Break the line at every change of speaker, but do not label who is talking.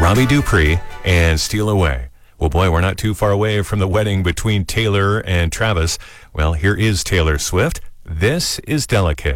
Robbie Dupree and Steal Away. Well, boy, we're not too far away from the wedding between Taylor and Travis. Well, here is Taylor Swift. This is Delicate.